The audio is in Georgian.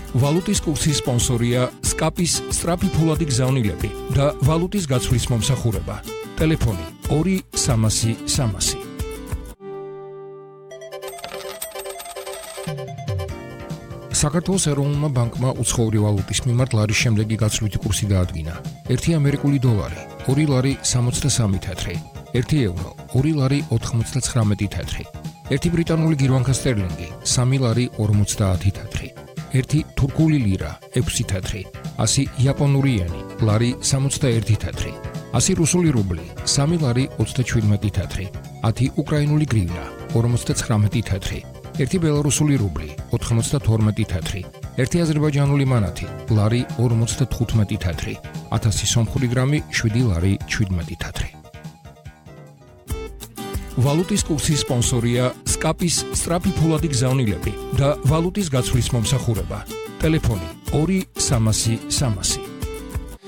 ვალუტის კურსის სპონსორია SCAP-ის სწრაფი ფულადი გზავნილები და ვალუტის გაცვლის მომსახურება. ტელეფონი 2-300-300. საქართველოს ეროვნულმა ბანკმა უცხოური ვალუტის მიმართ ლარის შემდეგი გაცვლითი კურსი დაადგინა. 1 ამერიკული დოლარი 2 ლარი 63 თეთრი, 1 ევრო 2 ლარი 99 თეთრი, 1 ბრიტანული გირვანქა სტერლინგი 3 ლარი 50 თეთრი, 1 თურქული ლირა 6 თეთრი, 100 იაპონური იენი ლარი 61 თეთრი, 100 რუსული რუბლი 3 ლარი 27 თეთრი, 10 უკრაინული გრივნა 59 თეთრი, 1 ბელარუსული რუბლი 92 თეთრი, 1 აზერბაიჯანული მანათი ლარი 55 თეთრი, 1000 სომხური დრამი 7 ლარი 17 თეთრი. ვალუტის კურსის სპონსორია SCAP-ის სწრაფი ფულადი გზავნილები და ვალუტის გაცვლის მომსახურება. ტელეფონი 2-300-300.